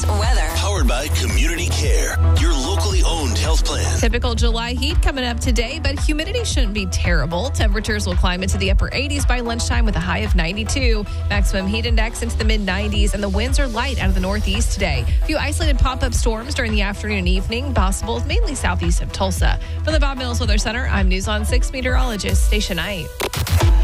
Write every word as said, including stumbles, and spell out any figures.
News weather. Powered by Community Care, your locally owned health plan. Typical July heat coming up today, but humidity shouldn't be terrible. Temperatures will climb into the upper eighties by lunchtime with a high of ninety-two. Maximum heat index into the mid nineties, and the winds are light out of the northeast today. A few isolated pop-up storms during the afternoon and evening, possible mainly southeast of Tulsa. From the Bob Mills Weather Center, I'm News on six meteorologist Stacia Knight.